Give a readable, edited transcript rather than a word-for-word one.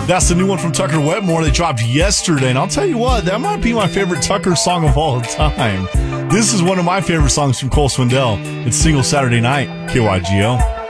That's the new one from Tucker Wetmore. They dropped yesterday, and I'll tell you what, that might be my favorite Tucker song of all time. This is one of my favorite songs from Cole Swindell. It's Single Saturday Night, KYGO.